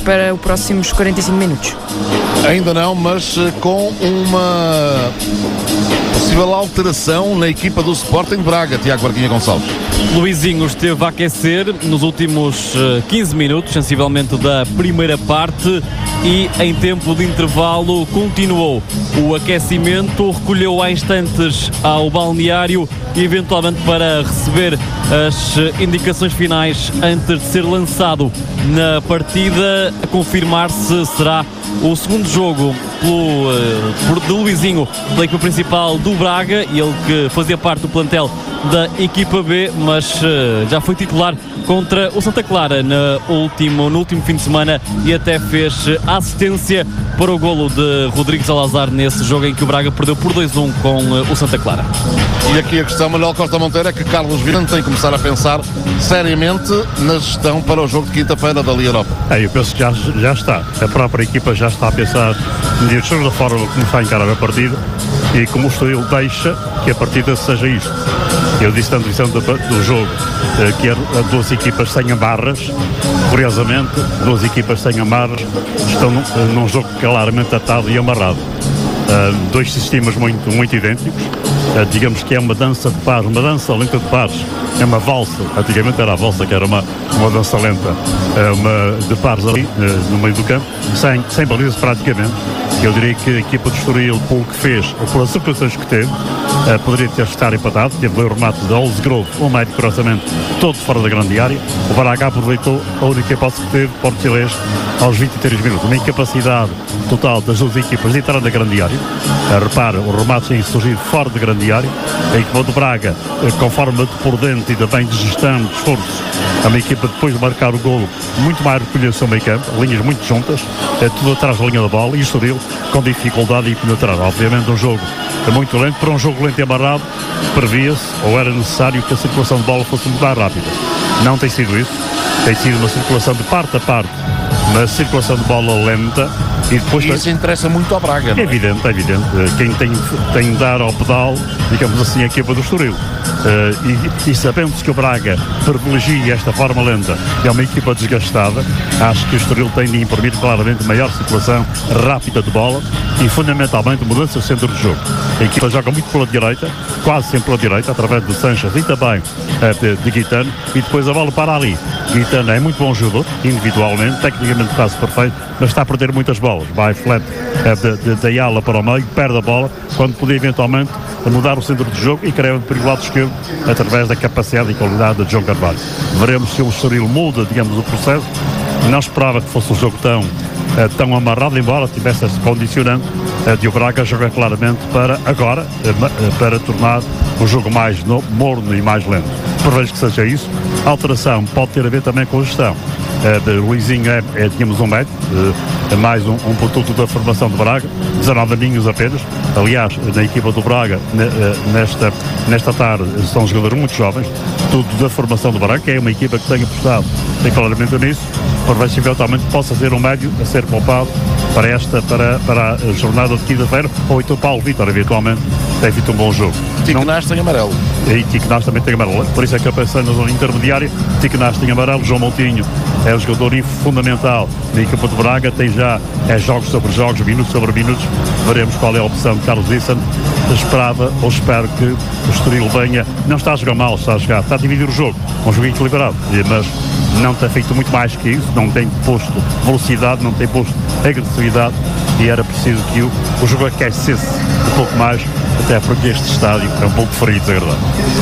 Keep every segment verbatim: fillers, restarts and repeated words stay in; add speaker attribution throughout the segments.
Speaker 1: para os próximos quarenta e cinco minutos.
Speaker 2: Ainda não, mas com uma possível alteração na equipa do Sporting de Braga, Tiago Barquinha Gonçalves.
Speaker 3: Luizinho esteve a aquecer nos últimos quinze minutos, sensivelmente da primeira parte, e em tempo de intervalo continuou o aquecimento, recolheu há instantes ao balneário, eventualmente para receber as indicações finais antes de ser lançado na partida, a confirmar se será o segundo jogo pelo, por, de Luizinho pela equipa principal do Braga, ele que fazia parte do plantel da equipa B, mas uh, já foi titular contra o Santa Clara no último, no último fim de semana e até fez assistência para o golo de Rodrigo Salazar nesse jogo em que o Braga perdeu por dois a um com uh, o Santa Clara.
Speaker 2: E aqui a questão, Manuel Costa Monteiro, é que Carlos Vilhena tem que começar a pensar seriamente na gestão para o jogo de quinta-feira da Liga Europa.
Speaker 4: É, eu penso que já, já está. A própria equipa já está a pensar na gestão da forma como está a encarar a partida e como o Estoril deixa que a partida seja isto. Eu disse tanto visão do, do jogo eh, que eram duas equipas sem amarras. Curiosamente, duas equipas sem amarras estão num, num jogo claramente atado e amarrado. Uh, dois sistemas muito, muito idênticos. Uh, digamos que é uma dança de pares, uma dança lenta de pares. É uma valsa, antigamente era a valsa que era uma, uma dança lenta, uh, uma de pares ali uh, no meio do campo, sem, sem balizas praticamente. Eu diria que a equipa do Estoril, pelo que fez, ou pelas circunstâncias que teve, uh, poderia ter estado empatado. Teve dois remates de Olds Grove, um médio cruzamento, todo fora da grande área. O Braga aproveitou a única hipótese que teve, Porto Chilês, aos vinte e três minutos. Uma incapacidade total das duas equipas de entrar na grande área. Uh, repara, o remate tem surgido fora da grande área. A equipa do Braga, uh, com forma de por dentro e também de gestão, de esforço, é uma equipa depois de marcar o golo, muito mais recolher o seu meio campo, linhas muito juntas, uh, tudo atrás da linha da bola, e o Estoril com dificuldade e penetrar. Obviamente um jogo muito lento, para um jogo lento e amarrado, previa-se, ou era necessário que a circulação de bola fosse muito mais rápida. Não tem sido isso, tem sido uma circulação de parte a parte, uma circulação de bola lenta. E depois
Speaker 2: e isso interessa muito ao Braga, não é?
Speaker 4: É evidente, é evidente. Quem tem, tem de dar ao pedal, digamos assim, a equipa do Estoril. Uh, e, e sabemos que o Braga privilegia esta forma lenta, é uma equipa desgastada. Acho que o Estoril tem de imprimir claramente maior circulação rápida de bola e fundamentalmente mudança do centro de jogo. A equipa joga muito pela direita, quase sempre pela direita, através do Sanches e também uh, de, de Guitano, e depois a bola para ali. Guitano é muito bom jogador, individualmente, tecnicamente quase perfeito, mas está a perder muitas bolas. Vai flat da ala para o meio, perde a bola, quando podia eventualmente mudar o centro de jogo e criar um perigo lado esquerdo através da capacidade e qualidade de João Carvalho. Veremos se o Estoril muda, digamos, o processo. Não esperava que fosse um jogo tão, tão amarrado, embora tivesse esse condicionante de o Braga jogar claramente para agora, para tornar o jogo mais no, morno e mais lento. Prevejo que seja isso. A alteração pode ter a ver também com a gestão. Uh, de Luizinho é, é, digamos, um médio, uh, mais um, um produto da formação de Braga, dezanove aninhos apenas. Aliás, na equipa do Braga, ne, uh, nesta, nesta tarde, são jogadores muito jovens, tudo da formação do Braga, que é uma equipa que tem apostado, tem claramente nisso. Por se eventualmente possa ser um médio a ser poupado para esta, para, para a jornada de quinta-feira, ou então Paulo Vitor, eventualmente, tem feito um bom jogo.
Speaker 2: Tiquenás tem amarelo.
Speaker 4: E Tiquenás também tem amarelo, por isso é que eu pensei na zona intermediária. Tiquenás tem amarelo, João Moutinho é um jogador fundamental na equipa de Braga, tem já é jogos sobre jogos, minutos sobre minutos. Veremos qual é a opção de Carlos Vicente. Esperava ou espero que o Estoril venha, não está a jogar mal, está a jogar, está a dividir o jogo, um jogo equilibrado, mas não tem feito muito mais que isso, não tem posto velocidade, não tem posto agressividade, e era preciso que o, o jogo aquecesse um pouco mais, até porque este estádio é um pouco frio, desagradável.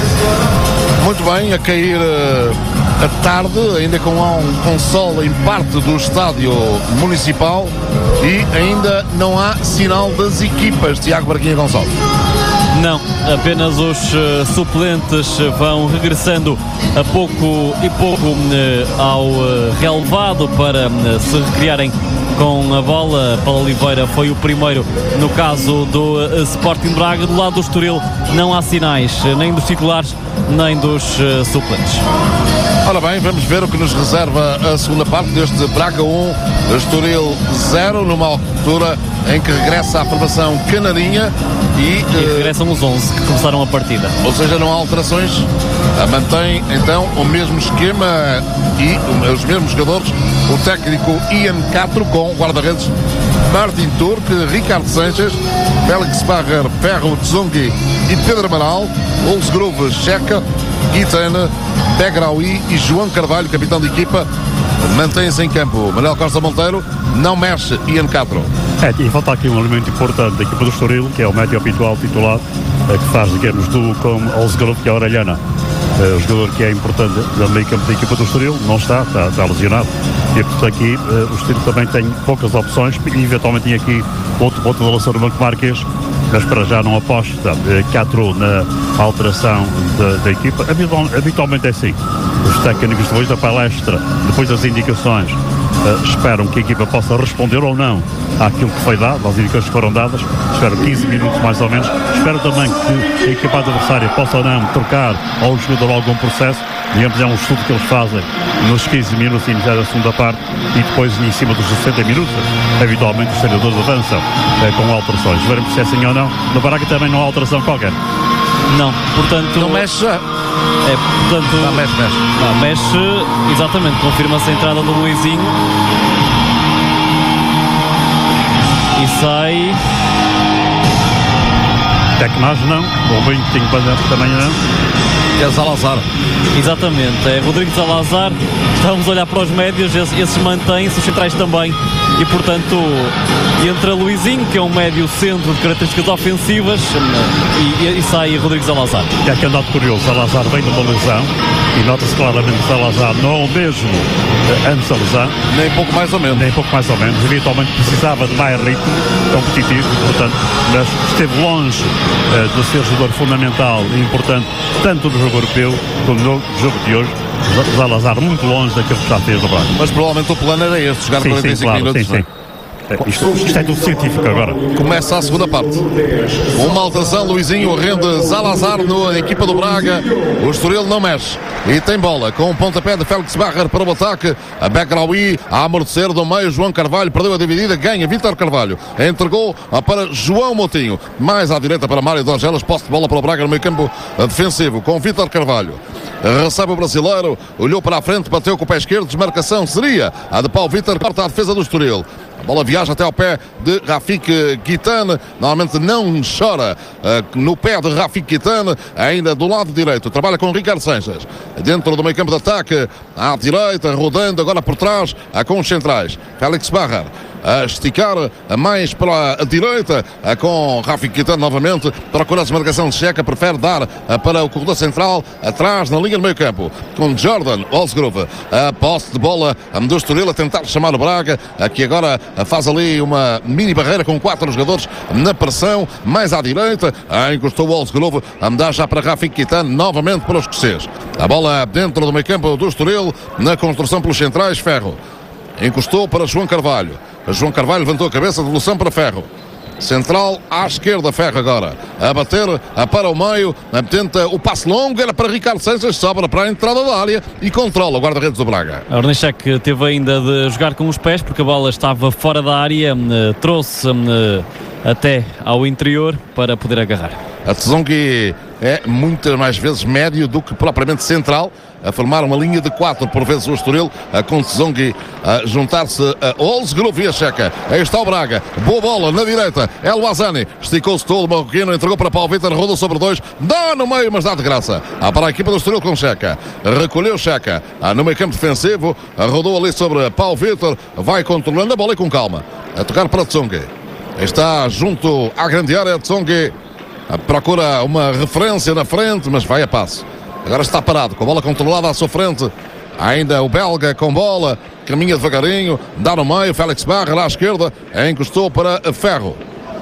Speaker 2: Muito bem, a cair uh, a tarde, ainda com um, com sol em parte do estádio municipal, e ainda não há sinal das equipas, Tiago Barquinha Gonçalves.
Speaker 3: Não, apenas os uh, suplentes vão regressando a pouco e pouco uh, ao uh, relevado para uh, se recriarem com a bola. Paulo Oliveira foi o primeiro no caso do uh, Sporting Braga. Do lado do Estoril não há sinais, uh, nem dos titulares, nem dos uh, suplentes.
Speaker 2: Ora bem, vamos ver o que nos reserva a segunda parte deste Braga um, Estoril zero, numa altura em que regressa à formação canarinha. e,
Speaker 3: E regressam os onze que começaram a partida.
Speaker 2: ou seja, não há alterações. Mantém então o mesmo esquema e os mesmos jogadores. O técnico Ian Castro com guarda-redes Martin Turk, Ricardo Sanches, Félix Barrer, Ferro, Tzongi e Pedro Amaral, Olsgrove, Checa, Guitane, Begraoui e João Carvalho, capitão de equipa, mantém-se em campo. Manuel Costa Monteiro não mexe. Ian Castro.
Speaker 4: É, e falta aqui um elemento importante da equipa do Estoril, que é o médio habitual titular, é, que faz, digamos, duo com Olsgrove, que é a Orelhana. É, o jogador que é importante no meio campo da equipa do Estoril não está, está, está lesionado. E portanto aqui é, o Estoril também tem poucas opções e eventualmente tem aqui outro ponto de lançar no Banco Marquês, mas para já não aposta é, Castro na alteração da, da equipa. Habitual, habitualmente é assim. Os técnicos depois da palestra, depois das indicações, Uh, esperam que a equipa possa responder ou não àquilo que foi dado, às indicações que foram dadas. Espero quinze minutos mais ou menos. Espero também que a equipa adversária possa ou não trocar ao jogador algum processo. Digamos, é um estudo que eles fazem nos quinze minutos iniciais da segunda parte e depois em cima dos sessenta minutos. Habitualmente os treinadores avançam uh, com alterações. Veremos se é assim ou não. No Braga também não há alteração qualquer.
Speaker 3: Não, portanto...
Speaker 2: Não mexe já.
Speaker 3: É, portanto...
Speaker 2: Não, mexe, mexe.
Speaker 3: Não, mexe, exatamente, confirma-se a entrada do Luizinho. E sai...
Speaker 4: Tecnage não, o bem que tem também não.
Speaker 2: É Salazar.
Speaker 3: Exatamente, é Rodrigo Salazar. Estamos a olhar para os médios, esses, esses mantêm-se, os centrais também. E portanto, entra Luizinho, que é um médio centro de características ofensivas, e, e sai Rodrigo Salazar.
Speaker 4: E aqui é um dado curioso, Salazar vem de uma lesão e nota-se claramente que Salazar não é o mesmo antes da lesão.
Speaker 2: Nem pouco mais ou menos.
Speaker 4: Nem pouco mais ou menos. Eventualmente precisava de mais ritmo competitivo, portanto, mas esteve longe uh, de ser jogador fundamental e importante, tanto no jogo europeu como no jogo de hoje. Salazar muito longe daquilo que já fez no Braga.
Speaker 2: Mas provavelmente o plano era este, jogar
Speaker 4: sim,
Speaker 2: quarenta e cinco
Speaker 4: sim, claro,
Speaker 2: minutos.
Speaker 4: sim, sim. Isto, isto é tudo científico agora.
Speaker 2: Começa a segunda parte. Uma alteração, Luizinho rende Salazar na equipa do Braga. O Estoril não mexe. E tem bola com o pontapé de Félix Barrer para o ataque. A Begraoui a amortecer do meio. João Carvalho perdeu a dividida. Ganha Vítor Carvalho. Entregou para João Moutinho. Mais à direita para Mário Dorgelas. Posse de bola para o Braga no meio campo defensivo com Vítor Carvalho. Recebe o brasileiro. Olhou para a frente. Bateu com o pé esquerdo. Desmarcação seria a de Paulo Vítor. Corta a defesa do Estoril. A bola viaja até ao pé de Rafik Guitane. Normalmente não chora uh, no pé de Rafik Guitane. Ainda do lado direito. Trabalha com Ricardo Sanches. Dentro do meio campo de ataque. À direita, rodando agora por trás. Uh, com os centrais. Félix Barrer. A esticar mais para a direita com Rafik Guitane novamente. Procura a desmarcação de Checa. Prefere dar para o corredor central. Atrás na linha do meio campo. Com Jordan Olsgrove. A posse de bola do Estoril a tentar chamar o Braga. Que agora faz ali uma mini barreira com quatro jogadores na pressão. Mais à direita. Encostou o Olsgrove. A mudar já para Rafik Guitane. Novamente para os escoceses. A bola dentro do meio campo do Estoril. Na construção pelos centrais. Ferro. Encostou para João Carvalho. João Carvalho levantou a cabeça, devolução para Ferro. Central à esquerda, Ferro agora. A bater a para o meio. A tenta o passe longo, era para Ricardo Sanches, sobra para a entrada da área e controla o guarda-redes do Braga.
Speaker 3: A Ornechek teve ainda de jogar com os pés porque a bola estava fora da área, trouxe até ao interior para poder agarrar.
Speaker 2: A Tzongi é muitas mais vezes médio do que propriamente central, a formar uma linha de quatro, por vezes o Estoril, com Tzongi a juntar-se a Olsgrove e a Checa. Aí está o Braga, boa bola na direita, El Wazani, esticou-se todo o marroquino, entregou para Paulo Vítor, rodou sobre dois, dá no meio, mas dá de graça. Ah, para a equipa do Estoril com Checa, recolheu Checa, ah, no meio campo defensivo, ah, rodou ali sobre Paulo Vítor, vai controlando a bola e com calma, a tocar para Tzongi. Está junto à grande área, Tzongi procura uma referência na frente, mas vai a passo. Agora está parado, com a bola controlada à sua frente. Ainda o belga com bola, caminha devagarinho, dá no meio, Félix Barrer à esquerda, encostou para Ferro.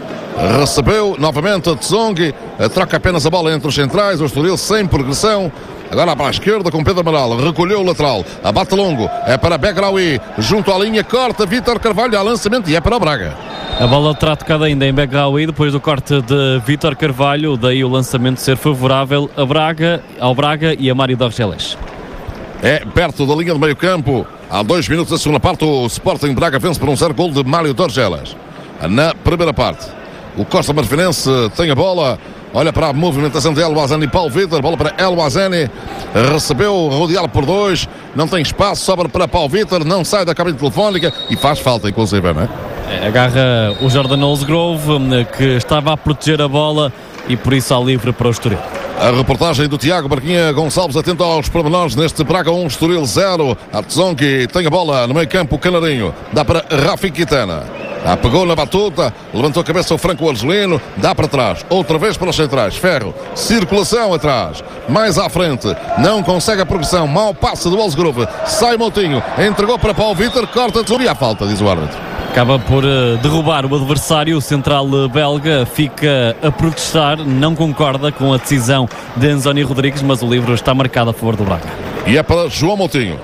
Speaker 2: Recebeu novamente Tzongi, troca apenas a bola entre os centrais, o Estoril sem progressão. Agora para a esquerda com Pedro Amaral, recolheu o lateral, abate longo, é para Begraoui, junto à linha, corta Vítor Carvalho, ao lançamento e é para o Braga.
Speaker 3: A bola terá tocado ainda em Begraoui, depois do corte de Vítor Carvalho, daí o lançamento ser favorável a Braga, ao Braga e a Mário Dorgeles.
Speaker 2: É perto da linha do meio campo, há dois minutos da segunda parte, o Sporting Braga vence por um zero, gol de Mário Dorgeles. Na primeira parte, O Costa Marfinense tem a bola. Olha para a movimentação de El Ouazzani e Paulo Vitor. Bola para El Ouazzani. Recebeu, rodeado por dois. Não tem espaço, sobra para Paulo Vitor. Não sai da cabine telefónica e faz falta, inclusive, não é?
Speaker 3: É, agarra o Jordan Olsgrove, que estava a proteger a bola e por isso há livre para o Estoril.
Speaker 2: A reportagem do Tiago Barquinha Gonçalves, atento aos pormenores neste Braga um, Estoril zero. Atzonki tem a bola no meio campo, Canarinho. Dá para Rafi Quintana. Ah, pegou na batuta, levantou a cabeça o Franco Argelino, dá para trás, outra vez para os centrais, Ferro, circulação atrás, mais à frente, não consegue a progressão, mau passe do Olsgrove, sai Moutinho, entregou para Paulo Vitor, corta e a falta, diz o árbitro.
Speaker 3: Acaba por uh, derrubar o adversário, o central uh, belga fica a protestar, não concorda com a decisão de Anzoni Rodrigues, mas o livro está marcado a favor do Braga.
Speaker 2: E é para João Moutinho,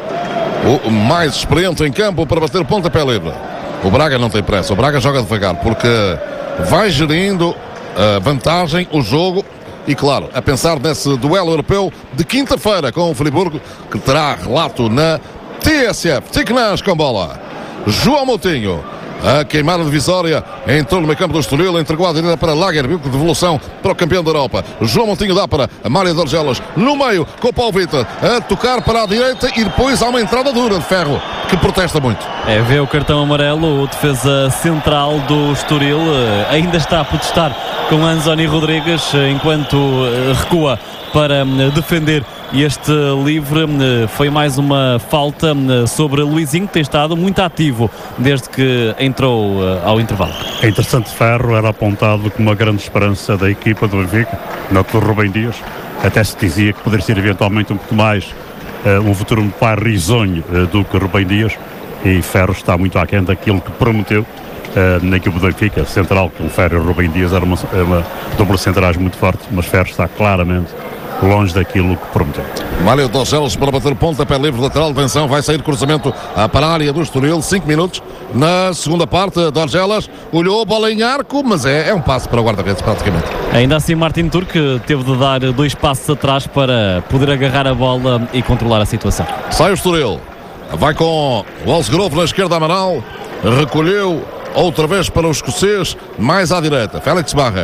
Speaker 2: o mais experiente em campo para bater pontapé livre. O Braga não tem pressa, o Braga joga devagar, porque vai gerindo a vantagem, o jogo, e claro, a pensar nesse duelo europeu de quinta-feira com o Friburgo, que terá relato na T S F. Ticnas com bola. João Moutinho a queimar a divisória, entrou no meio campo do Estoril, entregou a direita para Lagerbielke, devolução para o campeão da Europa. João Moutinho dá para a Mário de Argelas, no meio com o Paulo Vitor, a tocar para a direita e depois há uma entrada dura de Ferro, que protesta muito.
Speaker 3: É, vê o cartão amarelo, o defesa central do Estoril ainda está a protestar com Anzoni Rodrigues, enquanto recua para defender este livre. Foi mais uma falta sobre Luizinho, que tem estado muito ativo desde que entrou ao intervalo.
Speaker 4: É interessante, Ferro era apontado como uma grande esperança da equipa do Benfica, não que o Rubem Dias, até se dizia que poderia ser eventualmente um pouco mais uh, um futuro um pai risonho uh, do que o Rubem Dias, e Ferro está muito aquém daquilo que prometeu uh, na equipa do Benfica, central, com Ferro e o Rubem Dias era uma, uma dupla centrais muito forte, mas Ferro está claramente longe daquilo que prometeu.
Speaker 2: Mário de Argelas para bater pontapé livre, lateral, atenção, vai sair cruzamento para a área do Estoril, cinco minutos na segunda parte. De Argelas olhou, bola em arco, mas é, é um passo para o guarda-redes praticamente.
Speaker 3: Ainda assim Martin Turk teve de dar dois passos atrás para poder agarrar a bola e controlar a situação.
Speaker 2: Sai o Estoril, vai com o Olsgrove na esquerda, Amaral, recolheu outra vez para o escocês, mais à direita, Félix Barra,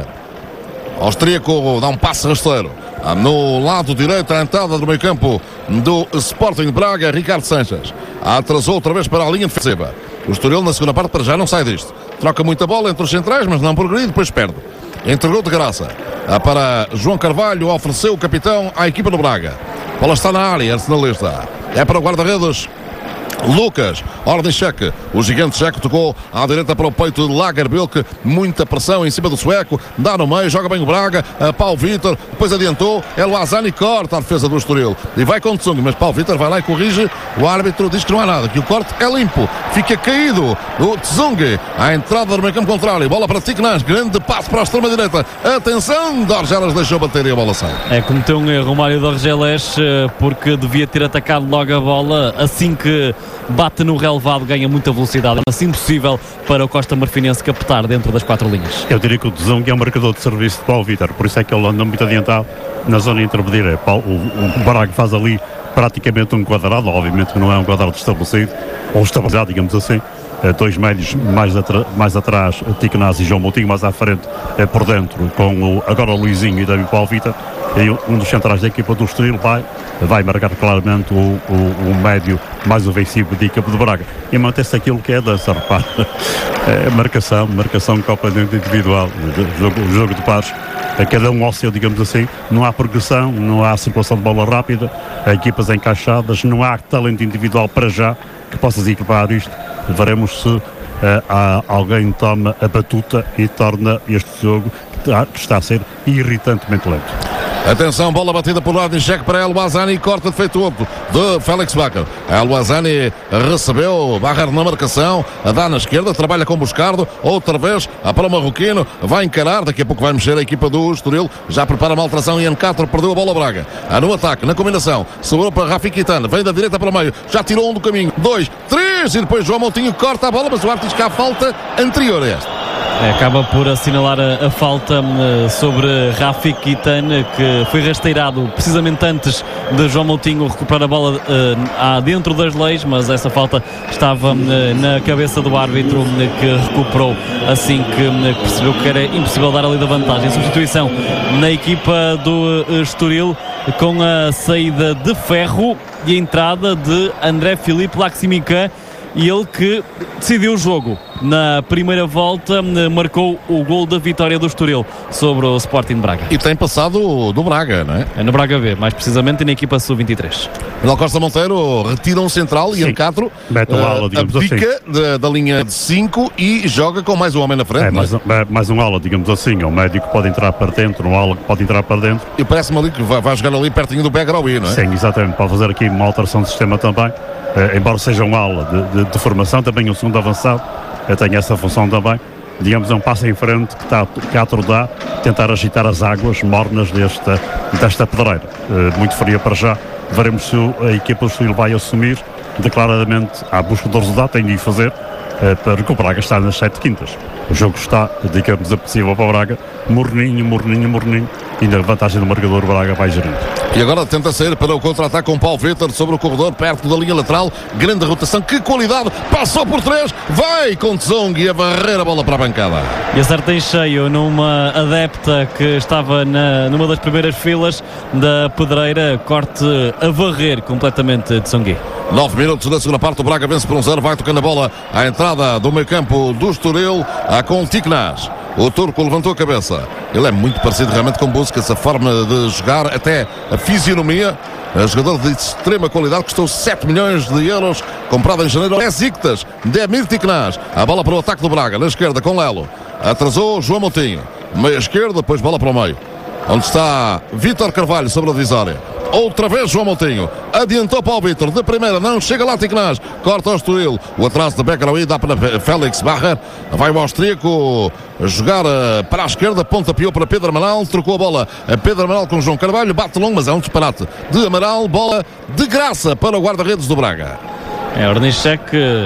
Speaker 2: austríaco, dá um passo rasteiro. No lado direito, a entrada do meio campo do Sporting de Braga, Ricardo Sanches atrasou outra vez para a linha defensiva. O Estoril na segunda parte para já não sai disto, troca muita bola entre os centrais, mas não progride, depois perde. Entregou de graça para João Carvalho, ofereceu o capitão à equipa do Braga. A bola está na área, arsenalista, é para o guarda-redes Lucas, ordem cheque, o gigante checo tocou à direita para o peito de Lagerbielke, muita pressão em cima do sueco, dá no meio, joga bem o Braga, a Paulo Vitor, depois adiantou, El Ouazzani corta a defesa do Estoril e vai com o Tsung, mas Paulo Vitor vai lá e corrige, o árbitro diz que não há nada, que o corte é limpo, fica caído o Tsung, à entrada do meio campo contrário, bola para Ticnas, grande passo para a extrema direita, atenção, de Argelas deixou bater e a bola sai.
Speaker 3: É, cometeu um erro o Mário de Argelas, porque devia ter atacado logo a bola, assim que bate no relevado, ganha muita velocidade, mas impossível para o Costa Marfinense captar dentro das quatro linhas.
Speaker 4: Eu diria que o Tsung é um marcador de serviço de Paulo Vitor, por isso é que ele anda muito adiantado na zona intermediária. O, o, o Braga faz ali praticamente um quadrado, obviamente que não é um quadrado estabelecido, ou estabilizado, digamos assim, dois médios mais, atra, mais atrás, Ticnas e João Moutinho, mais à frente, por dentro, com o, agora o Luizinho e também Paulo Vitor, e um dos centrais da equipa do Estoril vai, vai marcar claramente o, o, o médio mais ofensivo da equipa do Braga. E mantém-se aquilo que é dança, repara. É marcação, marcação completamente individual, jogo, jogo de pares, cada um ao seu, digamos assim, não há progressão, não há circulação de bola rápida, equipas encaixadas, não há talento individual para já que possa equipar isto. Veremos se uh, há, alguém toma a batuta e torna este jogo que está, que está a ser irritantemente lento.
Speaker 2: Atenção, bola batida por lado de cheque para El Ouazzani, corta de feito outro de Félix Bakker. El Ouazzani recebeu, barra na marcação, a dá na esquerda, trabalha com Buscardo, outra vez a para o Marroquino, vai encarar, daqui a pouco vai mexer a equipa do Estoril, já prepara a maltração e Ian Castro perdeu a bola Braga. Ah, no ataque, na combinação, sobrou para Rafi Quintana, vem da direita para o meio, já tirou um do caminho, dois, três, e depois João Moutinho corta a bola, mas o árbitro diz que há falta anterior a esta.
Speaker 3: É, acaba por assinalar a, a falta uh, sobre Rafik Guitane, que foi rasteirado precisamente antes de João Moutinho recuperar a bola uh, dentro das leis, mas essa falta estava uh, na cabeça do árbitro, uh, que recuperou assim que uh, percebeu que era impossível dar ali da vantagem. Substituição na equipa do uh, Estoril, com a saída de Ferro e a entrada de André Filipe Laximica, e ele que decidiu o jogo. Na primeira volta marcou o gol da vitória do Estoril sobre o Sporting de Braga.
Speaker 2: E tem passado do Braga, não é?
Speaker 3: É no Braga B, mais precisamente na equipa sub vinte e três.
Speaker 2: Manuel Costa Monteiro retira um central,
Speaker 4: Sim.
Speaker 2: Ian Castro,
Speaker 4: Mete um ala, digamos assim.
Speaker 2: abdica da, da linha de cinco e joga com mais um homem na frente.
Speaker 4: É,
Speaker 2: não é?
Speaker 4: mais, um, é, mais um ala, digamos assim. Um médico que pode entrar para dentro, um ala que pode entrar para dentro.
Speaker 2: E parece-me ali que vai, vai jogar ali pertinho do Begraoui, não é?
Speaker 4: Sim, exatamente. Pode fazer aqui uma alteração de sistema também. Uh, embora seja um ala de, de, de formação, também um segundo avançado. Eu tenho essa função também. Digamos, é um passo em frente que está Castro dá, tentar agitar as águas mornas desta, desta pedreira. Uh, muito fria para já. Veremos se a equipa do Estoril vai assumir declaradamente à busca do resultado, tem de ir fazer uh, para recuperar, gastar nas sete quintas. O jogo está, digamos, apetecível para o Braga. Morninho, morninho, morninho. E na vantagem do marcador, o Braga vai gerindo.
Speaker 2: E agora tenta sair para o contra-ataque com Paulo Vitor sobre o corredor, perto da linha lateral. Grande rotação, que qualidade! Passou por três, vai com Tsong e a barreira a bola para a bancada.
Speaker 3: E acerta em cheio numa adepta que estava na, numa das primeiras filas da pedreira. Corte a varrer completamente de Tsongi.
Speaker 2: Nove minutos na segunda parte, o Braga vence por um zero, vai tocando a bola à entrada do meio campo do Estoril, a com Tiknas. O turco levantou a cabeça. Ele é muito parecido realmente com Busquets, a forma de jogar, até a fisionomia. É jogador de extrema qualidade, custou sete milhões de euros, comprado em janeiro. Besiktas, Demir Tiknas. A bola para o ataque do Braga, na esquerda com Lelo. Atrasou João Moutinho. Meia esquerda, depois bola para o meio, onde está Vítor Carvalho sobre a divisória. Outra vez João Moutinho. Adiantou para o Vítor. De primeira não chega lá Tiknas. Corta o Estoril. O atraso de Begraoui dá para Félix Barrer. Vai o austríaco jogar para a esquerda. Pontapeou para Pedro Amaral. Trocou a bola a Pedro Amaral com João Carvalho. Bate longo, mas é um disparate de Amaral. Bola de graça para o guarda-redes do Braga.
Speaker 3: É, Ornichek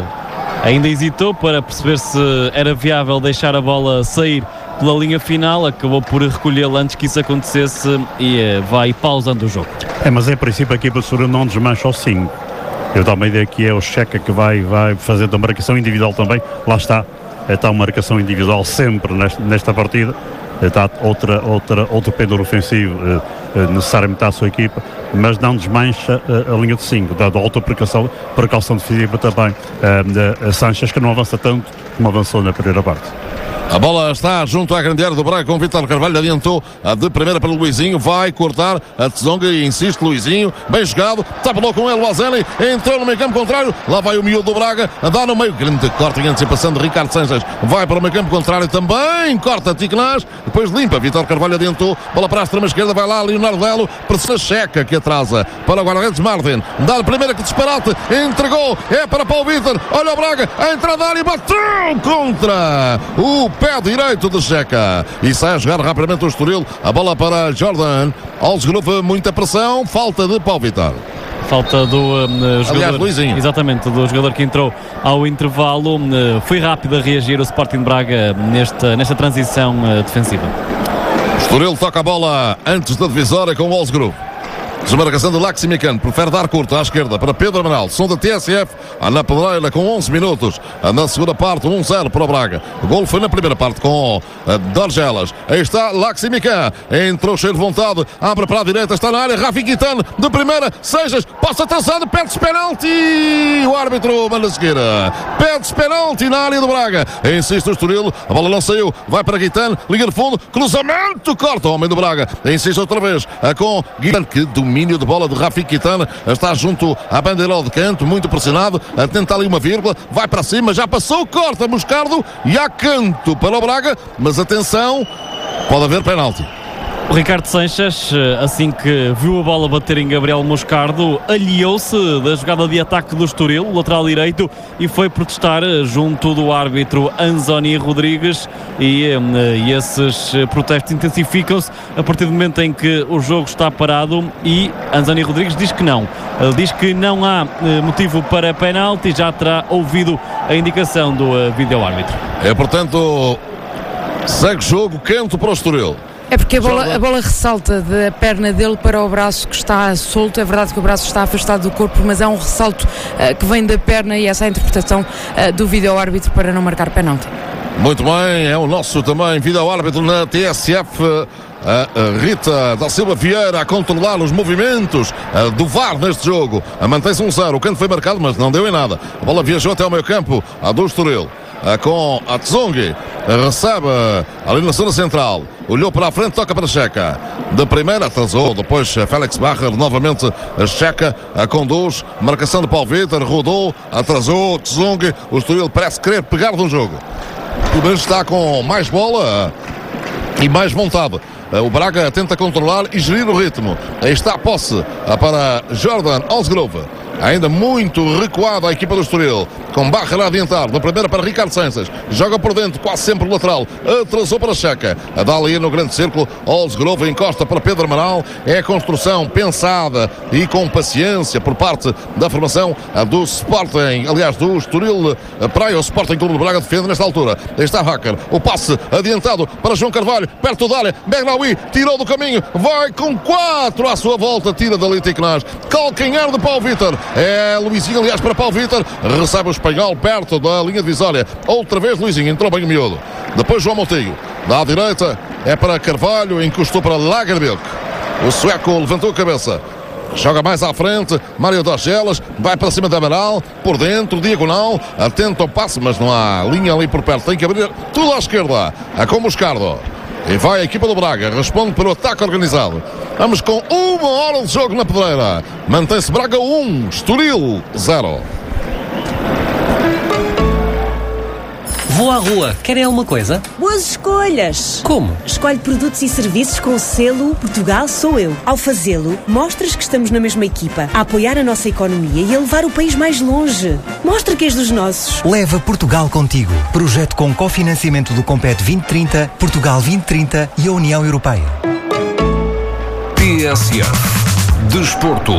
Speaker 3: ainda hesitou para perceber se era viável deixar a bola sair pela linha final, acabou por recolhê-la antes que isso acontecesse e uh, vai pausando o jogo.
Speaker 4: É, mas em princípio a equipa do Estoril não desmancha o cinco. Eu dou uma ideia que é o Checa que vai, vai fazer da marcação individual também. Lá está, está uma marcação individual sempre nesta, nesta partida. Está outra, outra, outro pendor ofensivo uh, uh, necessariamente à sua equipa, mas não desmancha uh, a linha de cinco, dá outra precaução, precaução defensiva também uh, uh, Sanches, que não avança tanto como avançou na primeira parte.
Speaker 2: A bola está junto à grande área do Braga com Vítor Carvalho, adiantou a de primeira para o Luizinho, vai cortar a Tsonga e insiste Luizinho, bem jogado, tabelou com ele o Azeli, entrou no meio campo contrário, lá vai o miúdo do Braga, andar no meio, grande corte em antecipação de Ricardo Sanches, vai para o meio campo contrário também, corta Tiknas, depois limpa, Vítor Carvalho adiantou, bola para a extrema esquerda, vai lá Leonardo Lelo, precisa Checa que atrasa para o guarda-redes Martin, dá a primeira que disparate, entregou, é para Paulo Vitor, olha o Braga, a entrada da área e bateu contra o pé direito de Checa e sai a jogar rapidamente o Estoril. A bola para Jordan. Olsgrove, muita pressão, falta de Paulo Vitor.
Speaker 3: Falta do uh, jogador.
Speaker 2: Aliás, Luizinho.
Speaker 3: Exatamente, do jogador que entrou ao intervalo. Uh, foi rápido a reagir o Sporting de Braga nesta, nesta transição uh, defensiva.
Speaker 2: Estoril toca a bola antes da divisória com o Olsgrove. Desmarcação de Laximican, prefere dar curto à esquerda para Pedro Amaral, som da T S F, na pedreira com onze minutos, na segunda parte um zero para o Braga. O gol foi na primeira parte com uh, Dorgelas. Aí está Laximican, entrou cheio de vontade, abre para a direita, está na área, Rafik Guitane, de primeira, Sejas, passa atrasado, perde-se penalti, o árbitro manda seguir, perde-se penalti na área do Braga, insiste o Estoril, a bola não saiu, vai para Guitane, liga de fundo, cruzamento, corta o homem do Braga, insiste outra vez, com Guitane, que domina domínio de bola de Rafik Guitane, está junto à bandeira de canto, muito pressionado, a tentar ali uma vírgula, vai para cima, já passou, corta Moscardo e há canto para o Braga, mas atenção, pode haver penalti.
Speaker 3: O Ricardo Sanches, assim que viu a bola bater em Gabriel Moscardo, aliou-se da jogada de ataque do Estoril, lateral direito, e foi protestar junto do árbitro Anzoni Rodrigues, e, e esses protestos intensificam-se a partir do momento em que o jogo está parado e Anzoni Rodrigues diz que não. Ele diz que não há motivo para penalti, já terá ouvido a indicação do vídeo-árbitro.
Speaker 2: É, portanto, Segue jogo quente para o Estoril.
Speaker 1: É porque a bola, a bola ressalta da perna dele para o braço que está solto. É verdade que o braço está afastado do corpo, mas há um ressalto uh, que vem da perna, e essa é a interpretação uh, do vídeo-árbitro para não marcar penalti.
Speaker 2: Muito bem, é o nosso também vídeo-árbitro na T S F, a, a Rita da Silva Vieira, a controlar os movimentos a, do V A R neste jogo. Mantém-se um zero, o canto foi marcado, mas não deu em nada. A bola viajou até ao meio campo, a do Estoril. Com a Tsongi, recebe ali na zona central, olhou para a frente, toca para a Checa, de primeira atrasou, depois Félix Barrer, novamente a Checa, a conduz, marcação de Paulo Vitor, rodou, atrasou, Tsongi, o Estoril parece querer pegar no jogo, pelo menos está com mais bola e mais vontade. O Braga tenta controlar e gerir o ritmo. Aí está a posse para Jordan Osgrove. Ainda muito recuada a equipa do Estoril, com Barra a adiantar, da primeira para Ricardo Sainz, joga por dentro, quase sempre o lateral, atrasou para a Checa, a dá ali no grande círculo, Osgrove encosta para Pedro Amaral, é a construção pensada e com paciência por parte da formação do Sporting, aliás do Estoril Praia, o Sporting Clube de Braga defende nesta altura. Aí está Hacker, o passe adiantado para João Carvalho, perto da área, Begnaoui tirou do caminho, vai com quatro à sua volta, tira dali Ticnás, calcanhar de Paulo Vitor. É Luizinho, aliás, para Paulo Vitor. Recebe o espanhol perto da linha divisória. Outra vez Luizinho, entrou bem o miúdo. Depois João Monteiro. Da direita é para Carvalho, encostou para Lagerbielk. O sueco levantou a cabeça. Joga mais à frente, Mário Dorgelas, vai para cima da Amaral, por dentro, diagonal, atento ao passe, mas não há linha ali por perto. Tem que abrir tudo à esquerda. A com Moscardo. E vai a equipa do Braga, responde para o ataque organizado. Vamos com uma hora de jogo na pedreira. Mantém-se Braga um, Estoril zero.
Speaker 5: Vou à rua. Querem alguma coisa?
Speaker 6: Boas escolhas!
Speaker 5: Como?
Speaker 6: Escolhe produtos e serviços com o selo Portugal Sou Eu. Ao fazê-lo, mostras que estamos na mesma equipa, a apoiar a nossa economia e a levar o país mais longe. Mostra que és dos nossos.
Speaker 7: Leva Portugal contigo. Projeto com cofinanciamento do Compete vinte trinta, Portugal vinte trinta e a União Europeia.
Speaker 8: T S F Desporto.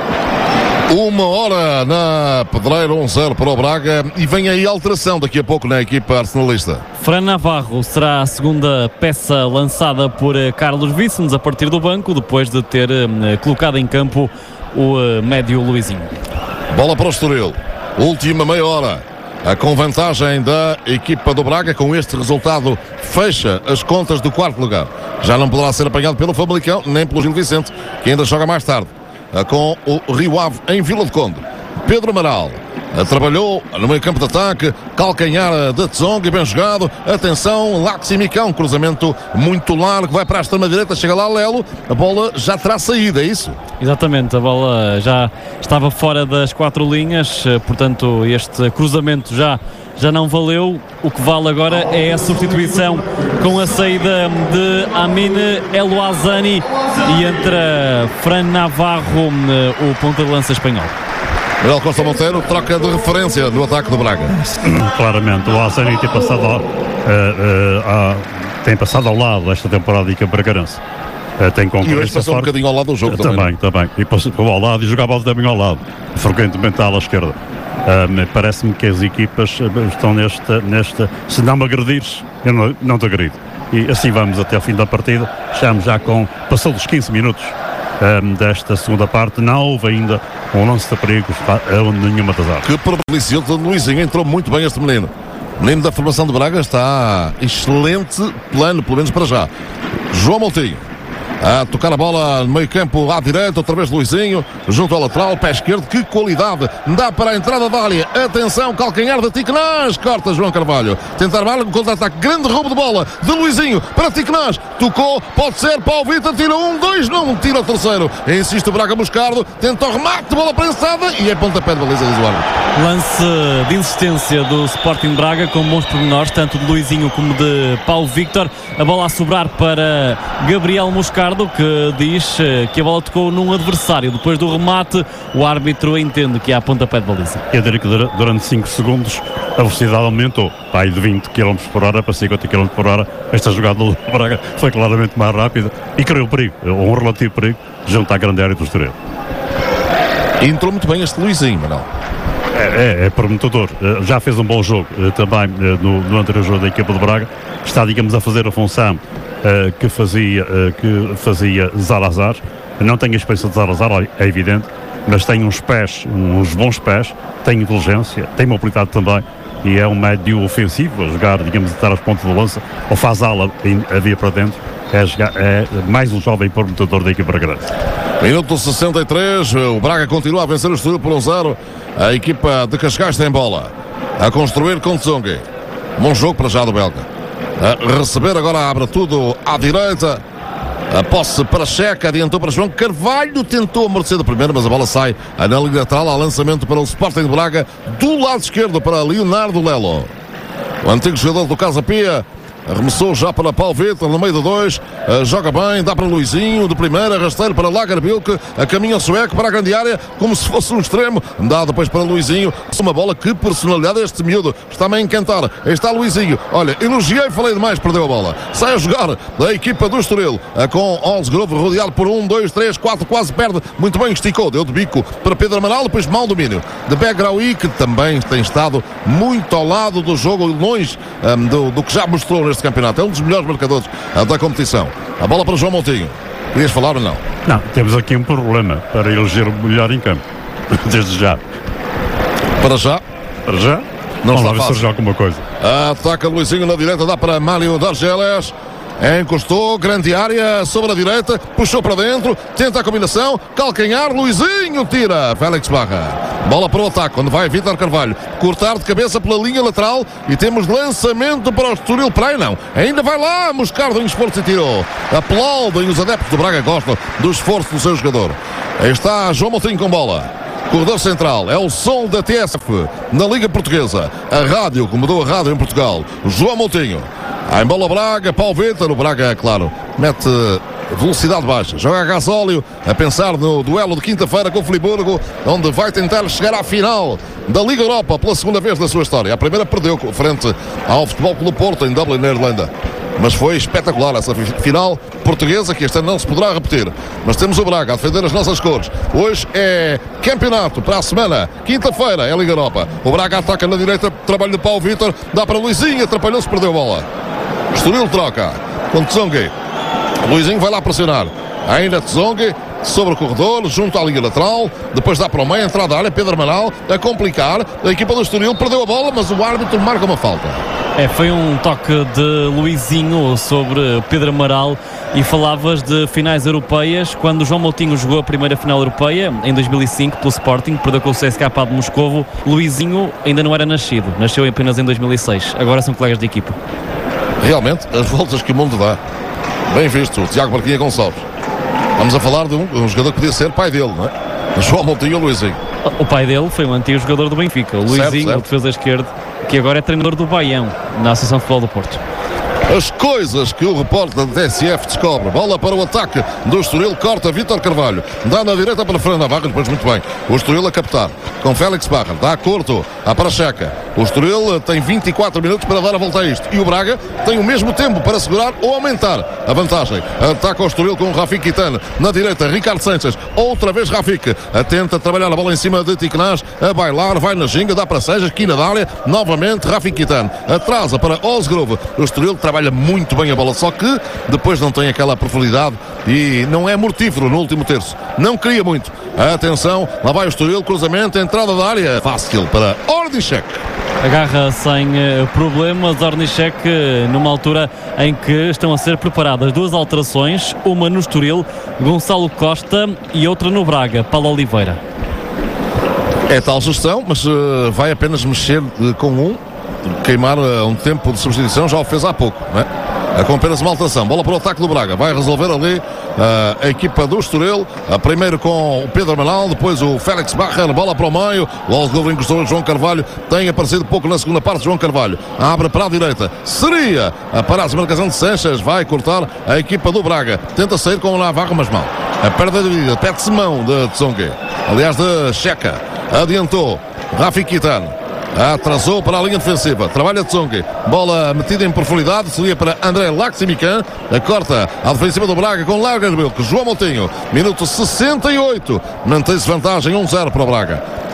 Speaker 2: Uma hora na pedreira, um zero para o Braga, e vem aí a alteração daqui a pouco na equipa arsenalista.
Speaker 3: Fran Navarro será a segunda peça lançada por Carlos Vicens a partir do banco, depois de ter uh, colocado em campo o uh, médio Luizinho.
Speaker 2: Bola para o Estoril, última meia hora, a com vantagem da equipa do Braga. Com este resultado fecha as contas do quarto lugar. Já não poderá ser apanhado pelo Famalicão, nem pelo Gil Vicente, que ainda joga mais tarde, com o Rio Ave em Vila de Conde. Pedro Amaral trabalhou no meio campo de ataque, calcanhar de Tsongi, bem jogado, atenção, Laximicão, cruzamento muito largo, vai para a extrema direita, chega lá Lelo, a bola já terá saído, é isso?
Speaker 3: Exatamente, a bola já estava fora das quatro linhas, portanto este cruzamento já já não valeu. O que vale agora é a substituição com a saída de Amin Elouazani e entra Fran Navarro, o ponta de lança espanhol.
Speaker 2: Manuel Costa Monteiro, troca de referência no ataque do Braga.
Speaker 4: Claramente, o Azani tem passado ao, uh, uh, a, tem passado ao lado desta temporada de Campo Bracarense. Uh, tem
Speaker 2: e hoje passou um bocadinho ao lado do jogo
Speaker 4: uh, também. Também, e passou ao lado e jogava também ao lado, frequentemente à esquerda. Uh, Parece-me que as equipas estão nesta, nesta se não me agredires, eu não, não te agrido. E assim vamos até ao fim da partida. Estamos já com, passou dos quinze minutos um, desta segunda parte. Não houve ainda um lance de perigo a nenhuma das áreas.
Speaker 2: Que providenciou de Luizinho, entrou muito bem este menino. O menino da formação de Braga está excelente plano, pelo menos para já. João Monteiro a tocar a bola no meio campo à direita, outra vez Luizinho, junto ao lateral, pé esquerdo, que qualidade, dá para a entrada da área, atenção, calcanhar de Ticnás, corta João Carvalho, tentar mais um contra-ataque, grande roubo de bola de Luizinho para Ticnás, tocou, pode ser, Paulo Vitor, tira um, dois, não, tira o terceiro, insiste o Braga Moscardo, tenta o remate, bola prensada e é pontapé de baliza, diz o árbitro.
Speaker 3: Lance de insistência do Sporting Braga, com bons pormenores, tanto de Luizinho como de Paulo Victor, a bola a sobrar para Gabriel Moscardo, que diz que a bola tocou num adversário. Depois do remate, o árbitro entende que há pontapé de baliza.
Speaker 4: Quer dizer que durante cinco segundos a velocidade aumentou, vai de vinte quilómetros por hora para cinquenta quilómetros por hora. Esta jogada do Braga foi claramente mais rápida e criou perigo, um relativo perigo junto à grande área do Estoril.
Speaker 2: Entrou muito bem este Luizinho, Manuel.
Speaker 4: É, é, é prometedor. Uh, já fez um bom jogo uh, também uh, no, no anterior jogo da equipa de Braga. Está, digamos, a fazer a função uh, que fazia, uh, que fazia Zalazar. Não tem a experiência de Zalazar, é evidente, mas tem uns pés, uns bons pés, tem inteligência, tem mobilidade também. E é um médio ofensivo, a jogar, digamos, a estar aos pontos de lança, ou faz ala a via para dentro. É, jogar, é mais um jovem prometedor da equipa bragança.
Speaker 2: Minuto sessenta e três, o Braga continua a vencer o Estoril por um zero. A equipa de Cascais tem bola a construir com Tsongue. Bom jogo para já do belga. A receber agora, abre tudo à direita. A posse para Checa, adiantou para João Carvalho, tentou amortecer do primeiro, mas a bola sai na linha lateral, ao lançamento para o Sporting de Braga, do lado esquerdo para Leonardo Lelo. O antigo jogador do Casa Pia arremessou já para Paulo Vitor, no meio de dois, uh, joga bem, dá para Luizinho, de primeira, rasteiro para Lagerbilk, a caminho ao sueco para a grande área, como se fosse um extremo, dá depois para Luizinho, uma bola, que personalidade este miúdo, está-me a encantar, aí está Luizinho, olha, elogiei, falei demais, perdeu a bola, sai a jogar da equipa do Estoril, uh, com Olsgrove rodeado por um, dois, três, quatro, quase perde, muito bem, esticou, deu de bico para Pedro Amaral, depois mau domínio de Begraoui, que também tem estado muito ao lado do jogo, longe um, do, do que já mostrou neste campeonato, é um dos melhores marcadores uh, da competição. A bola para João Moutinho. Querias falar ou não?
Speaker 4: Não, temos aqui um problema para eleger o melhor em campo. Desde já.
Speaker 2: Para já?
Speaker 4: Para já?
Speaker 2: Não
Speaker 4: Vamos
Speaker 2: está fácil.
Speaker 4: Alguma coisa.
Speaker 2: Ataca Luizinho na direita, dá para Mário Dargeles. Encostou, grande área sobre a direita, puxou para dentro, tenta a combinação, calcanhar, Luizinho tira, Félix Barra. Bola para o ataque, quando vai Vítor Carvalho, cortar de cabeça pela linha lateral e temos lançamento para o Estoril Praia, não, ainda vai lá, Moscardo em esforço e tirou. Aplaudem os adeptos do Braga, gostam do esforço do seu jogador. Aí está João Moutinho com bola. Corredor central, é o som da T S F na Liga Portuguesa, a rádio que mudou a rádio em Portugal. João Moutinho. Em bola Braga, Paulo Vitor, o Braga, claro, mete velocidade baixa, joga a gasóleo, a pensar no duelo de quinta-feira com o Friburgo, onde vai tentar chegar à final da Liga Europa pela segunda vez na sua história. A primeira perdeu frente ao Futebol Clube Porto em Dublin, na Irlanda. Mas foi espetacular essa final portuguesa, que este ano não se poderá repetir. Mas temos o Braga a defender as nossas cores. Hoje é campeonato para a semana. Quinta-feira é a Liga Europa. O Braga ataca na direita, trabalho de Paulo Vitor, dá para Luizinho, atrapalhou-se, perdeu a bola. Estoril troca com Tsongue. Luizinho vai lá pressionar. Ainda Tsongue sobre o corredor, junto à linha lateral, depois dá para o meio, entrada da área, Pedro Amaral a complicar, a equipa do Estoril perdeu a bola, mas o árbitro marca uma falta.
Speaker 3: É, foi um toque de Luizinho sobre Pedro Amaral. E falavas de finais europeias, quando o João Moutinho jogou a primeira final europeia em dois mil e cinco pelo Sporting, perdeu com o C S K A de Moscovo. Luizinho ainda não era nascido, nasceu apenas em dois mil e seis, agora são colegas de equipa.
Speaker 2: Realmente, as voltas que o mundo dá. Bem visto, o Tiago Barquinha Gonçalves. Vamos a falar de um, um jogador que podia ser pai dele, não é? João Moutinho ou Luizinho.
Speaker 3: O pai dele foi um antigo jogador do Benfica, o Luizinho, certo, certo. O defesa esquerdo, que agora é treinador do Baião, na Associação de Futebol do Porto.
Speaker 2: As coisas que o repórter da T S F descobre. Bola para o ataque do Estoril, corta Vítor Carvalho, dá na direita para Fernando Navarro, depois muito bem o Estoril a captar com Félix Barra, dá curto a para Checa. O Estoril tem vinte e quatro minutos para dar a volta a isto e o Braga tem o mesmo tempo para segurar ou aumentar a vantagem. Ataca o Estoril com o Rafik Kitano na direita, Ricardo Sanchez, outra vez Rafik, tenta trabalhar a bola em cima de Tiquenaz, a bailar, vai na ginga, dá para Sejas, quina da área, novamente Rafik Kitano, atrasa para Osgrove. O Estoril trabalha muito bem a bola, só que depois não tem aquela profundidade e não é mortífero no último terço, não cria muito. Atenção, lá vai o Estoril, cruzamento, entrada da área, fácil para Ordichek.
Speaker 3: Agarra sem uh, problemas Ordichek, uh, numa altura em que estão a ser preparadas duas alterações, uma no Estoril, Gonçalo Costa, e outra no Braga, Paulo Oliveira.
Speaker 2: É tal gestão, mas uh, vai apenas mexer uh, com um, queimar uh, um tempo de substituição, já o fez há pouco, não é? Com apenas uma alteração. Bola para o ataque do Braga. Vai resolver ali uh, a equipa do Estoril. Uh, primeiro com o Pedro Amaral, depois o Félix Barra. Bola para o meio. Logo encostou o João Carvalho. Tem aparecido pouco na segunda parte. João Carvalho abre para a direita. Seria a parar a marcação de Sanches. Vai cortar a equipa do Braga. Tenta sair com o Navarro, mas mal. A perda de vida. Pede-se mão de Tsongue. Aliás, de Checa. Adiantou Rafik Kitano. Atrasou para a linha defensiva, trabalha Tsongue, bola metida em profundidade, seria para André Laximican, a corta à defensiva do Braga com Lagerbilk, João Moutinho, minuto sessenta e oito, mantém-se vantagem um zero para o Braga.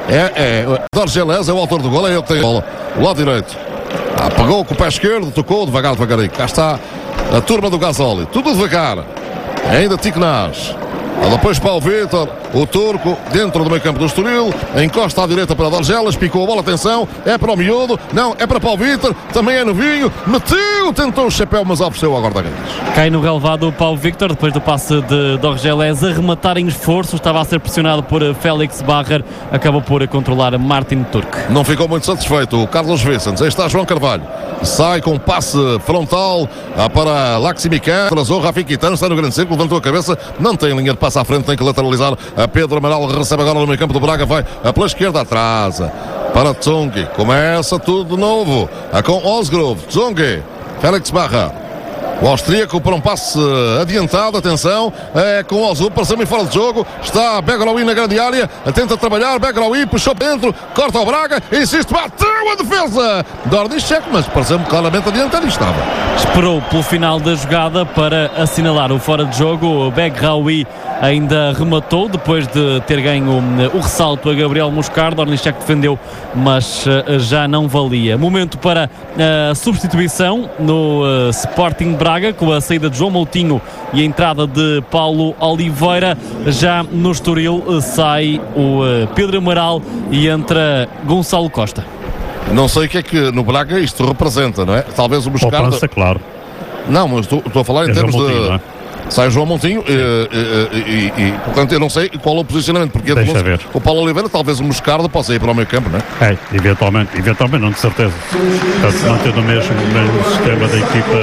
Speaker 2: É, é, Dorgelés é o autor do gol, é ele que tem a bola. O lado direito. Ah, pegou com o pé esquerdo, tocou devagar, devagarinho. Cá está a turma do Gasoli. Tudo devagar. Ainda Tiknaz. Depois para o Vítor, o turco, dentro do meio campo do Estoril, encosta à direita para Dorgelas, picou a bola, atenção, é para o miúdo, não, é para Paulo Vítor, também é novinho, meteu, tentou o chapéu, mas ofereceu ao guarda-redes.
Speaker 3: Cai no relevado o Paulo Vítor, depois do passe de Dorgeles, a rematar em esforço, estava a ser pressionado por Félix Barrer, acabou por controlar Martin Turk.
Speaker 2: Não ficou muito satisfeito o Carlos Vicens, aí está João Carvalho, sai com um passe frontal para Laximican, atrasou Rafi Quitano, está no grande círculo, levantou a cabeça, não tem linha de passe à frente, tem que lateralizar. A Pedro Amaral recebe agora no meio campo do Braga, vai pela esquerda, atrasa para Tsongi, começa tudo de novo com Osgrove, Tsongi, Félix Barra, o austríaco para um passe adiantado, atenção, é com o Ozu, pareceu-me fora de jogo, está Begraoui na grande área, tenta trabalhar, Begraoui puxou dentro, corta o Braga, insiste, bateu a defesa Dornicek, mas pareceu-me claramente adiantado e estava.
Speaker 3: Esperou pelo final da jogada para assinalar o fora de jogo, o Begraoui ainda rematou, depois de ter ganho o ressalto a Gabriel Moscardo, Dornicek defendeu, mas já não valia. Momento para a substituição no uh, Sporting Braga, com a saída de João Moutinho e a entrada de Paulo Oliveira. Já no Estoril uh, sai o uh, Pedro Amaral e entra Gonçalo Costa.
Speaker 2: Não sei o que é que no Braga isto representa, não é? Talvez o Moscardo...
Speaker 4: Poupança, claro.
Speaker 2: Não, mas estou, estou a falar em é termos
Speaker 4: Moutinho,
Speaker 2: de...
Speaker 4: Não é?
Speaker 2: Sai João Montinho e, e, e, e, portanto, eu não sei qual é o posicionamento, porque
Speaker 4: Deixa ver.
Speaker 2: o Paulo Oliveira, talvez o Moscardo possa ir para o meio campo, não é?
Speaker 4: É, eventualmente, eventualmente, não de certeza. Portanto, mantendo o mesmo, o mesmo sistema da equipa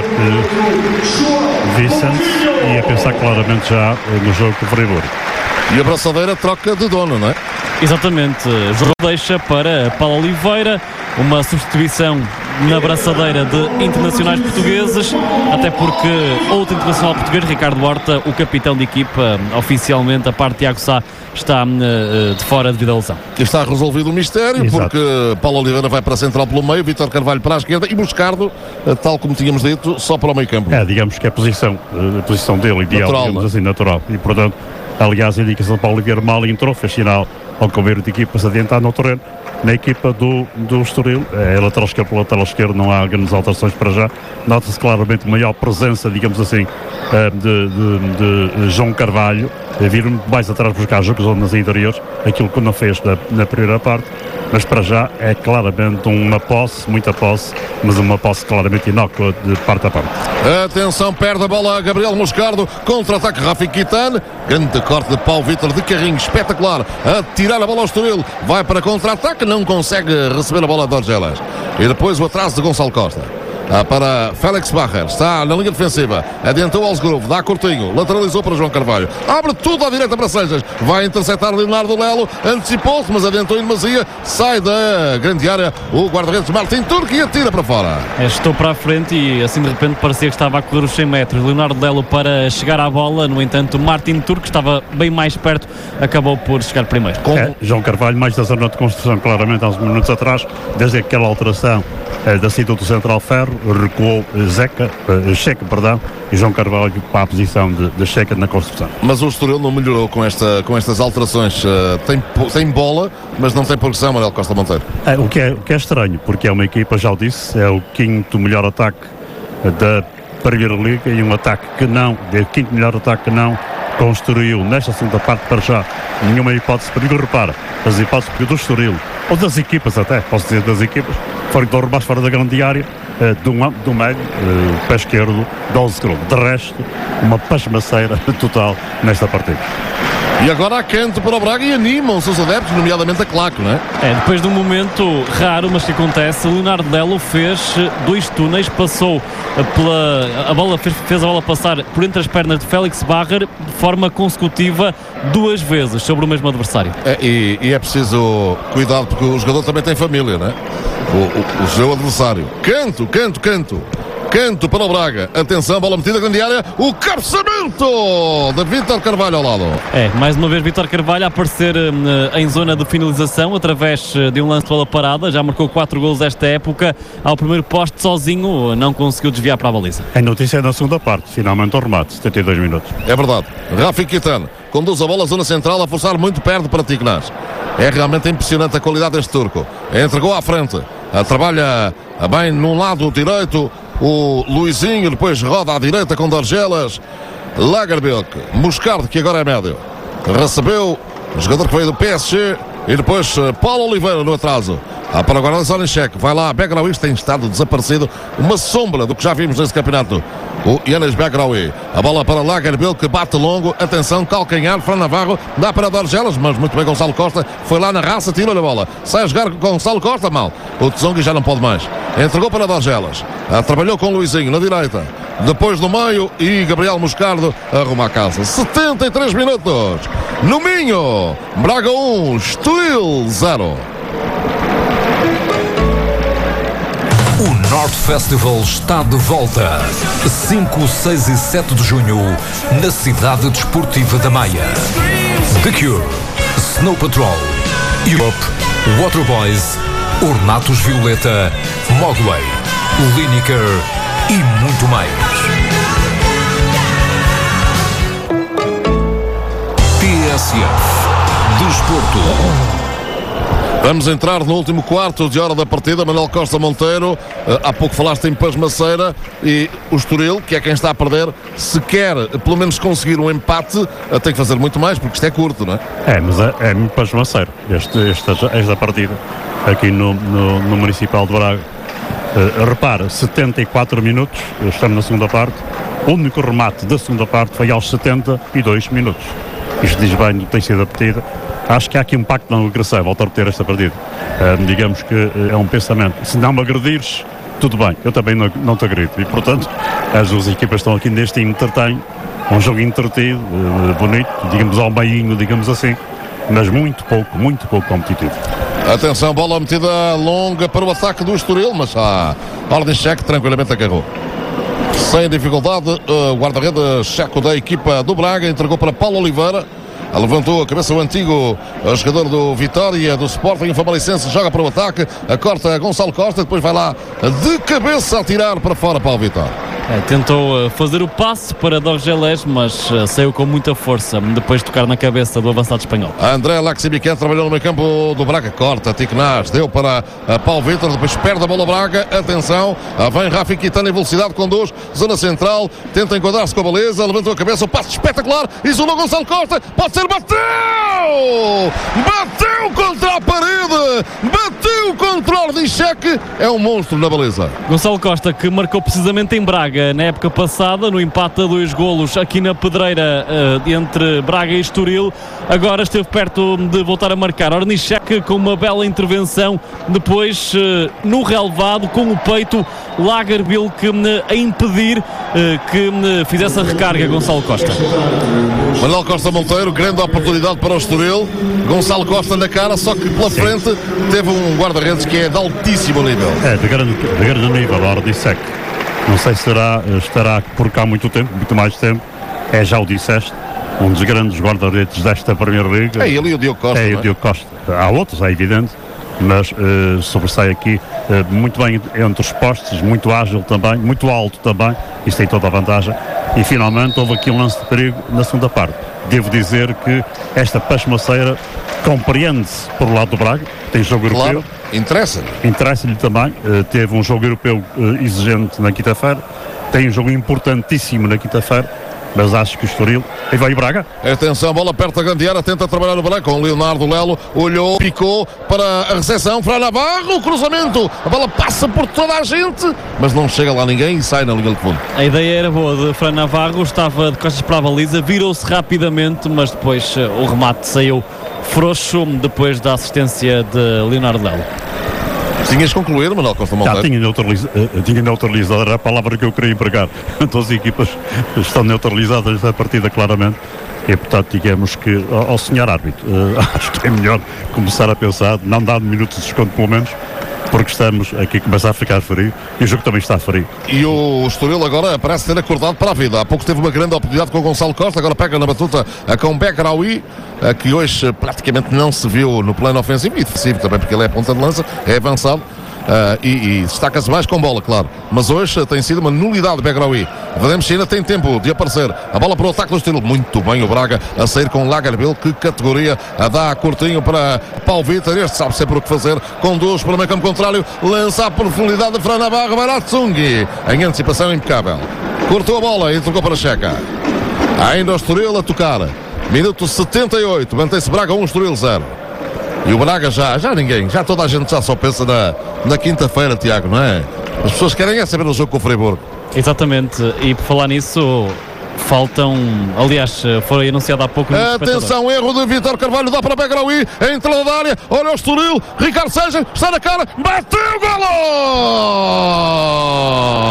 Speaker 4: de Vicente e a pensar claramente já no jogo com o Friburgo.
Speaker 2: E a braçadeira troca de dono, não é?
Speaker 3: Exatamente, João deixa para Paulo Oliveira, uma substituição na braçadeira de internacionais portugueses, até porque outro internacional português, Ricardo Horta, o capitão de equipa, oficialmente a parte de Tiago Sá, está uh, de fora devido à lesão.
Speaker 2: Está resolvido o mistério. Exato. Porque Paulo Oliveira vai para a central pelo meio, Vítor Carvalho para a esquerda e Moscardo, tal como tínhamos dito, só para o meio campo.
Speaker 4: É, digamos que é a posição, a posição dele ideal, natural, digamos assim, natural. E portanto, aliás, a indicação de Paulo Oliveira mal entrou, fez sinal ao companheiro de equipa se adiantar no terreno. Na equipa do, do Estoril, é lateral esquerdo pelo lateral esquerdo, não há grandes alterações para já. Nota-se claramente maior presença, digamos assim, de, de, de João Carvalho, vir mais atrás buscar jogos nas interiores, aquilo que não fez na, na primeira parte, mas para já é claramente uma posse, muita posse, mas uma posse claramente inócua de parte a parte.
Speaker 2: Atenção, perde a bola Gabriel Moscardo, contra-ataque Rafi Quitano, grande corte de Paulo Vítor de carrinho, espetacular, a tirar a bola ao Estoril, vai para contra-ataque, não consegue receber a bola de Dorgelas. E depois o atraso de Gonçalo Costa. Ah, para Félix Barrer, está na linha defensiva, adiantou aos Grove, dá curtinho, lateralizou para João Carvalho, abre tudo à direita para Sejas, vai interceptar Leonardo Lelo, antecipou-se, mas adiantou em demasia, sai da grande área o guarda-redes Martin Turk e atira para fora.
Speaker 3: Estou para a frente e assim de repente parecia que estava a correr os cem metros, Leonardo Lelo para chegar à bola, no entanto Martin Turk estava bem mais perto, acabou por chegar primeiro.
Speaker 4: Com... É, João Carvalho mais da zona de construção, claramente há uns minutos atrás, desde aquela alteração é, da saída do Central Ferro, recuou Zeca, uh, Checa, perdão, e João Carvalho para a posição de, de Checa na construção.
Speaker 2: Mas o Estoril não melhorou com, esta, com estas alterações. Uh, tem, tem bola, mas não tem progressão, Manuel Costa Monteiro.
Speaker 4: É, o, que é, o que é estranho, porque é uma equipa, já o disse, é o quinto melhor ataque da Primeira Liga e um ataque que não, é o quinto melhor ataque que não construiu nesta segunda parte para já nenhuma hipótese para ele. Repara, as hipóteses do Estoril, ou das equipas até, posso dizer das equipas, foram derrubados fora da grande área, uh, do, do meio, uh, pé esquerdo, doze Grove. De resto, uma pasmaceira total nesta partida.
Speaker 2: E agora há canto para o Braga e animam-se os adeptos, nomeadamente a Claco, não é?
Speaker 3: É, depois de um momento raro, mas que acontece, Leonardo Lelo fez dois túneis, passou pela... a bola, fez, fez a bola passar por entre as pernas de Félix Barrer de forma consecutiva duas vezes sobre o mesmo adversário.
Speaker 2: É, e, e é preciso cuidado porque o jogador também tem família, não é? O, o, o seu adversário. Canto, canto, canto. Canto para o Braga. Atenção, bola metida, grande área. O cabeçamento de Vítor Carvalho ao lado.
Speaker 3: É, mais uma vez Vítor Carvalho a aparecer uh, em zona de finalização através uh, de um lance de bola parada. Já marcou quatro golos esta época. Ao primeiro poste sozinho, uh, não conseguiu desviar para a baliza.
Speaker 4: A notícia é na segunda parte. Finalmente o remate, setenta e dois minutos.
Speaker 2: É verdade. Rafi Quitano conduz a bola à zona central, a forçar muito perto para Tignas. É realmente impressionante a qualidade deste turco. Entregou à frente, a trabalha bem num lado direito o Luizinho, depois roda à direita com Dorgelas, Lagerbielke, Moscardo, que agora é médio, recebeu o jogador que veio do P S G, e depois Paulo Oliveira no atraso. Ah, para agora Zornicek, vai lá, Begraoui tem estado desaparecido, uma sombra do que já vimos nesse campeonato. O Yanis Begraoui, a bola para Lagerbielke, que bate longo, atenção, calcanhar, Fran Navarro, dá para Dorgelas, mas muito bem Gonçalo Costa, foi lá na raça, tirou a bola, sai a jogar com Gonçalo Costa, mal, o Tsongi já não pode mais, entregou para Dorgelas, ah, trabalhou com o Luizinho na direita, depois do meio, e Gabriel Moscardo arruma a casa. setenta e três minutos, no Minho, Braga um, Estoril zero.
Speaker 8: O North Festival está de volta. cinco, seis e sete de junho, na cidade desportiva da Maia. The Cure, Snow Patrol, Europe, Waterboys, Ornatos Violeta, Mogwai, Lineker e muito mais. T S F Desporto.
Speaker 2: Vamos entrar no último quarto de hora da partida. Manuel Costa Monteiro, há pouco falaste em Pasmaceira, e o Estoril, que é quem está a perder, se quer pelo menos conseguir um empate, tem que fazer muito mais, porque isto é curto, não é?
Speaker 4: É, mas é, é muito Pasmaceiro este, esta, esta partida aqui no, no, no Municipal de Braga. Uh, repara, setenta e quatro minutos, estamos na segunda parte, o único remate da segunda parte foi aos setenta e dois minutos. Isto diz bem do que tem sido a partida. Acho que há aqui um pacto não agressivo, volto a repetir esta partida. Uh, digamos que uh, é um pensamento. Se não me agredires, tudo bem, eu também não, não te agrido. E, portanto, as duas equipas estão aqui neste entretenho, um jogo entretido, uh, bonito, digamos ao meinho, digamos assim, mas muito pouco, muito pouco competitivo.
Speaker 2: Atenção, bola metida longa para o ataque do Estoril, mas a ordem cheque tranquilamente agarrou. Sem dificuldade, o uh, guarda-redes checo da equipa do Braga entregou para Paulo Oliveira. Levantou a cabeça o antigo jogador do Vitória, do Sporting, Famalicense, joga para o ataque, a corta a Gonçalo Costa, depois vai lá de cabeça a tirar para fora para o Vitória.
Speaker 3: É, tentou uh, fazer o passe para Dorgeles, mas uh, saiu com muita força, depois de tocar na cabeça do avançado espanhol.
Speaker 2: André Laxibiquet trabalhou no meio campo do Braga, corta, Ticnaz, deu para uh, Paulo Vitor, depois perde a bola Braga, atenção, uh, vem Rafi Quitana em velocidade, conduz, zona central, tenta enquadrar-se com a beleza, levantou a cabeça, o passe espetacular, isolou Gonçalo Costa, pode ser, bateu! Bateu contra a parede, bateu contra o Ordicek, é um monstro na beleza.
Speaker 3: Gonçalo Costa, que marcou precisamente em Braga na época passada, no empate a dois golos aqui na pedreira uh, entre Braga e Estoril, agora esteve perto de voltar a marcar. Ornichek com uma bela intervenção, depois uh, no relevado com o peito, Lagerbielke uh, a impedir uh, que uh, fizesse a recarga Gonçalo Costa.
Speaker 2: Manuel Costa Monteiro, grande oportunidade para o Estoril, Gonçalo Costa na cara, só que pela frente teve um guarda-redes que é de altíssimo nível.
Speaker 4: É, de grande, de grande nível, Ornichek. Não sei se será, estará por cá muito tempo, muito mais tempo. É, já o disseste, um dos grandes guarda-redes desta Primeira Liga.
Speaker 2: É ele e o Diogo Costa.
Speaker 4: É,
Speaker 2: é?
Speaker 4: o Diogo Costa. Há outros, é evidente, mas uh, sobressai aqui uh, muito bem entre os postes, muito ágil também, muito alto também. Isso tem toda a vantagem. E finalmente houve aqui um lance de perigo na segunda parte. Devo dizer que esta pasmaceira compreende-se por lado do Braga, tem jogo
Speaker 2: claro.
Speaker 4: europeu.
Speaker 2: Interessa-lhe.
Speaker 4: Interessa-lhe também, uh, teve um jogo europeu uh, exigente na quinta-feira, tem um jogo importantíssimo na quinta-feira, mas acho que o Estoril, e vai o Braga.
Speaker 2: Atenção, bola perto da grande área, tenta trabalhar no Braga com Leonardo Lelo, olhou, picou para a recepção, Fran Navarro, o cruzamento, a bola passa por toda a gente, mas não chega lá ninguém e sai na linha de fundo.
Speaker 3: A ideia era boa de Fran Navarro, estava de costas para a baliza, virou-se rapidamente, mas depois uh, o remate saiu frouxo depois da assistência de Leonardo Lelo.
Speaker 2: Tinhas concluído, Manuel Costa Monteiro?
Speaker 4: Já tinha neutralizado, tinha neutralizado, era a palavra que eu queria empregar. Todas as equipas estão neutralizadas da partida claramente. E, portanto, digamos que ao, ao senhor árbitro, uh, acho que é melhor começar a pensar, não dar minutos de desconto pelo menos, porque estamos aqui a começar a ficar frio e o jogo também está frio.
Speaker 2: E o Estoril agora parece ter acordado para a vida. Há pouco teve uma grande oportunidade com o Gonçalo Costa, agora pega na batuta com o Begraoui, que hoje praticamente não se viu no plano ofensivo e defensivo também, porque ele é ponta de lança, é avançado. uh, e, e destaca-se mais com bola, claro. Mas hoje uh, tem sido uma nulidade Begraoui. Veremos se ainda tem tempo de aparecer. A bola para o ataque do estilo. Muito bem o Braga a sair com Lagerbill. Que categoria a dá curtinho para Paulo Vitor. Este sabe sempre o que fazer. Conduz para o meio campo contrário. Lança a profundidade de Fran Navarro. Baratsung. Em antecipação impecável. Cortou a bola e trocou para Checa. Ainda o Estoril a tocar. Minuto setenta e oito. Mantém-se Braga um, Estoril zero. E o Braga já, já ninguém, já toda a gente já só pensa na, na quinta-feira, Tiago, não é? As pessoas querem é saber o jogo com o Friburgo.
Speaker 3: Exatamente, e por falar nisso, faltam, aliás, foi anunciado há pouco.
Speaker 2: Atenção, erro de Vítor Carvalho, dá para Begraoui, entrada da área, olha o Estoril, Ricardo Seixas, está na cara, bateu o golo!